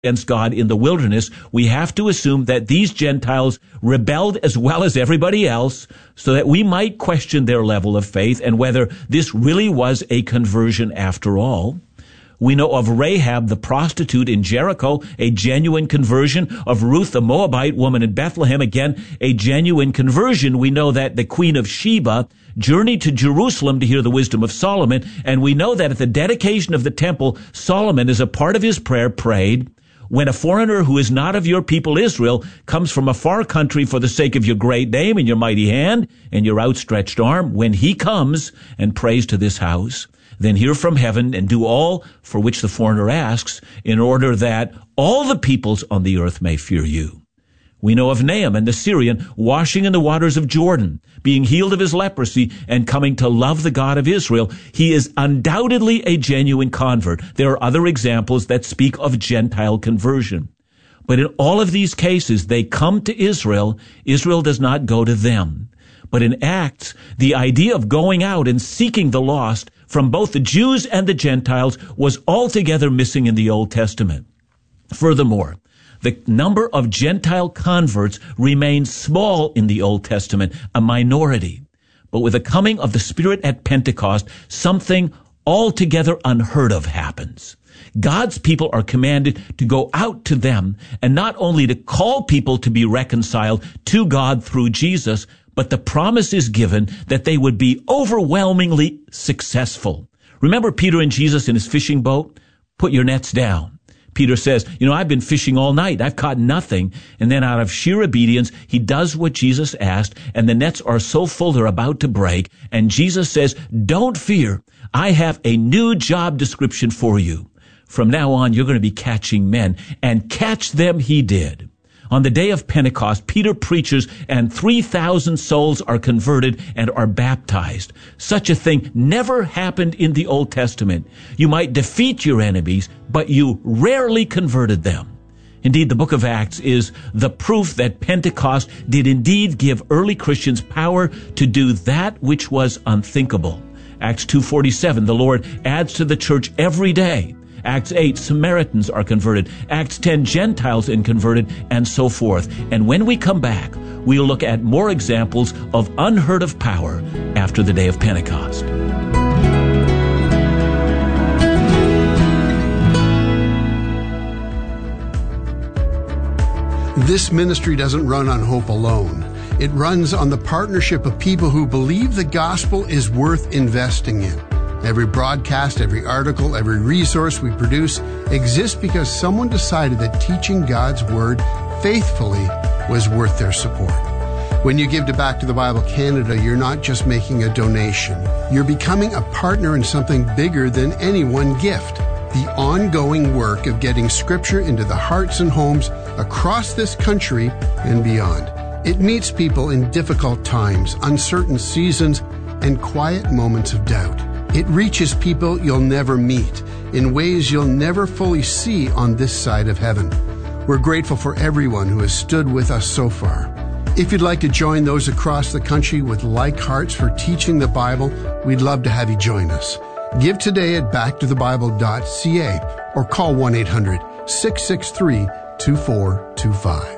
against God in the wilderness, we have to assume that these Gentiles rebelled as well as everybody else, so that we might question their level of faith and whether this really was a conversion after all. We know of Rahab the prostitute in Jericho, a genuine conversion. Of Ruth the Moabite woman in Bethlehem, again, a genuine conversion. We know that the Queen of Sheba journeyed to Jerusalem to hear the wisdom of Solomon, and we know that at the dedication of the temple, Solomon, as a part of his prayer, prayed, "When a foreigner who is not of your people Israel comes from a far country for the sake of your great name and your mighty hand and your outstretched arm, when he comes and prays to this house, then hear from heaven and do all for which the foreigner asks, in order that all the peoples on the earth may fear you." We know of Naaman the Syrian washing in the waters of Jordan, being healed of his leprosy and coming to love the God of Israel. He is undoubtedly a genuine convert. There are other examples that speak of Gentile conversion. But in all of these cases, they come to Israel. Israel does not go to them. But in Acts, the idea of going out and seeking the lost from both the Jews and the Gentiles was altogether missing in the Old Testament. Furthermore, the number of Gentile converts remained small in the Old Testament, a minority. But with the coming of the Spirit at Pentecost, something altogether unheard of happens. God's people are commanded to go out to them, and not only to call people to be reconciled to God through Jesus, but the promise is given that they would be overwhelmingly successful. Remember Peter and Jesus in his fishing boat? Put your nets down. Peter says, I've been fishing all night. I've caught nothing. And then out of sheer obedience, he does what Jesus asked, and the nets are so full they're about to break. And Jesus says, "Don't fear. I have a new job description for you. From now on, you're going to be catching men." And catch them he did. On the day of Pentecost, Peter preaches and 3,000 souls are converted and are baptized. Such a thing never happened in the Old Testament. You might defeat your enemies, but you rarely converted them. Indeed, the book of Acts is the proof that Pentecost did indeed give early Christians power to do that which was unthinkable. Acts 2:47, the Lord adds to the church every day. Acts 8, Samaritans are converted. Acts 10, Gentiles are converted, and so forth. And when we come back, we'll look at more examples of unheard of power after the day of Pentecost. This ministry doesn't run on hope alone. It runs on the partnership of people who believe the gospel is worth investing in. Every broadcast, every article, every resource we produce exists because someone decided that teaching God's Word faithfully was worth their support. When you give to Back to the Bible Canada, you're not just making a donation. You're becoming a partner in something bigger than any one gift. The ongoing work of getting Scripture into the hearts and homes across this country and beyond. It meets people in difficult times, uncertain seasons, and quiet moments of doubt. It reaches people you'll never meet in ways you'll never fully see on this side of heaven. We're grateful for everyone who has stood with us so far. If you'd like to join those across the country with like hearts for teaching the Bible, we'd love to have you join us. Give today at backtothebible.ca or call 1-800-663-2425.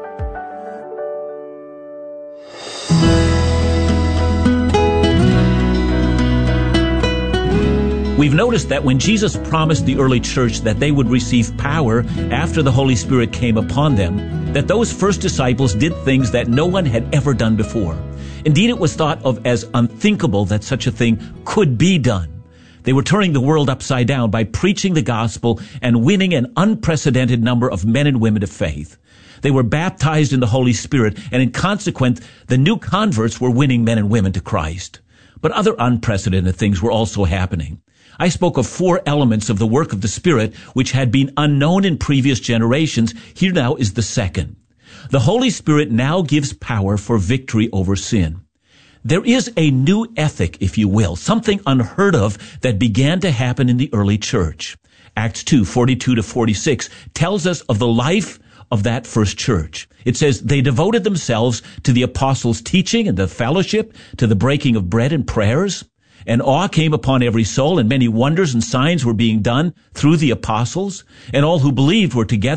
We've noticed that when Jesus promised the early church that they would receive power after the Holy Spirit came upon them, that those first disciples did things that no one had ever done before. Indeed, it was thought of as unthinkable that such a thing could be done. They were turning the world upside down by preaching the gospel and winning an unprecedented number of men and women to faith. They were baptized in the Holy Spirit, and in consequence, the new converts were winning men and women to Christ. But other unprecedented things were also happening. I spoke of 4 elements of the work of the Spirit which had been unknown in previous generations. Here now is the second. The Holy Spirit now gives power for victory over sin. There is a new ethic, if you will, something unheard of that began to happen in the early church. Acts 2:42-46 tells us of the life of that first church. It says, "They devoted themselves to the apostles' teaching and the fellowship, to the breaking of bread and prayers. and awe came upon every soul, and many wonders and signs were being done through the apostles, and all who believed were together